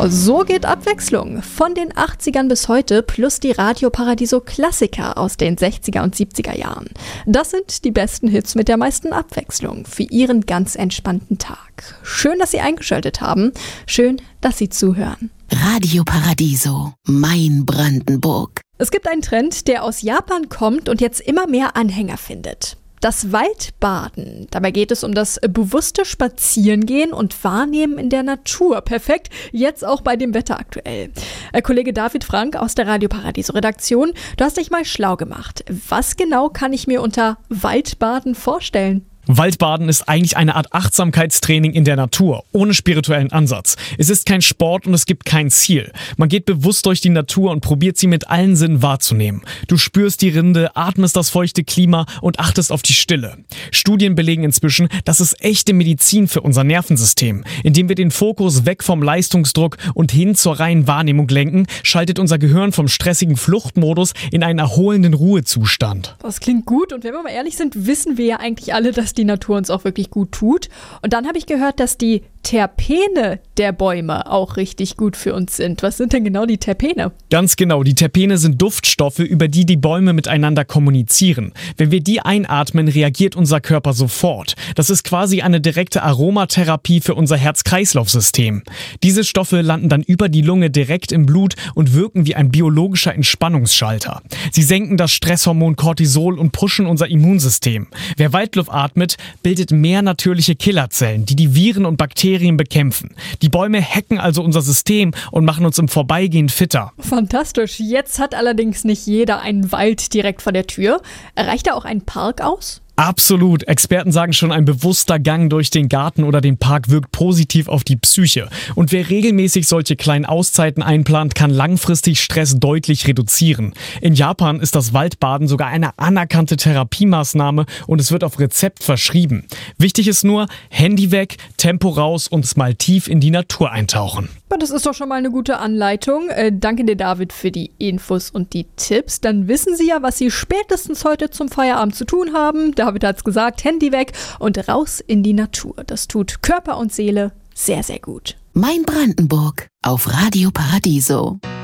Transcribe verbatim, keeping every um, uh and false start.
So geht Abwechslung. Von den achtzigern bis heute plus die Radio Paradiso Klassiker aus den sechziger und siebziger Jahren. Das sind die besten Hits mit der meisten Abwechslung für Ihren ganz entspannten Tag. Schön, dass Sie eingeschaltet haben. Schön, dass Sie zuhören. Radio Paradiso, mein Brandenburg. Es gibt einen Trend, der aus Japan kommt und jetzt immer mehr Anhänger findet. Das Waldbaden. Dabei geht es um das bewusste Spazierengehen und Wahrnehmen in der Natur. Perfekt, jetzt auch bei dem Wetter aktuell. Äh, Kollege David Frank aus der Radio Paradiso Redaktion, du hast dich mal schlau gemacht. Was genau kann ich mir unter Waldbaden vorstellen? Waldbaden ist eigentlich eine Art Achtsamkeitstraining in der Natur, ohne spirituellen Ansatz. Es ist kein Sport und es gibt kein Ziel. Man geht bewusst durch die Natur und probiert sie mit allen Sinnen wahrzunehmen. Du spürst die Rinde, atmest das feuchte Klima und achtest auf die Stille. Studien belegen inzwischen, das ist echte Medizin für unser Nervensystem. Indem wir den Fokus weg vom Leistungsdruck und hin zur reinen Wahrnehmung lenken, schaltet unser Gehirn vom stressigen Fluchtmodus in einen erholenden Ruhezustand. Das klingt gut und wenn wir mal ehrlich sind, wissen wir ja eigentlich alle, dass die Natur uns auch wirklich gut tut. Und dann habe ich gehört, dass die Terpene der Bäume auch richtig gut für uns sind. Was sind denn genau die Terpene? Ganz genau, die Terpene sind Duftstoffe, über die die Bäume miteinander kommunizieren. Wenn wir die einatmen, reagiert unser Körper sofort. Das ist quasi eine direkte Aromatherapie für unser Herz-Kreislauf-System. Diese Stoffe landen dann über die Lunge direkt im Blut und wirken wie ein biologischer Entspannungsschalter. Sie senken das Stresshormon Cortisol und pushen unser Immunsystem. Wer Waldluft atmet, bildet mehr natürliche Killerzellen, die die Viren und Bakterien bekämpfen. Die Bäume hacken also unser System und machen uns im Vorbeigehen fitter. Fantastisch. Jetzt hat allerdings nicht jeder einen Wald direkt vor der Tür. Reicht da auch ein Park aus? Absolut. Experten sagen schon, ein bewusster Gang durch den Garten oder den Park wirkt positiv auf die Psyche. Und wer regelmäßig solche kleinen Auszeiten einplant, kann langfristig Stress deutlich reduzieren. In Japan ist das Waldbaden sogar eine anerkannte Therapiemaßnahme und es wird auf Rezept verschrieben. Wichtig ist nur, Handy weg, Tempo raus und mal tief in die Natur eintauchen. Das ist doch schon mal eine gute Anleitung. Äh, danke dir, David, für die Infos und die Tipps. Dann wissen Sie ja, was Sie spätestens heute zum Feierabend zu tun haben. David hat's gesagt, Handy weg und raus in die Natur. Das tut Körper und Seele sehr, sehr gut. Mein Brandenburg auf Radio Paradiso.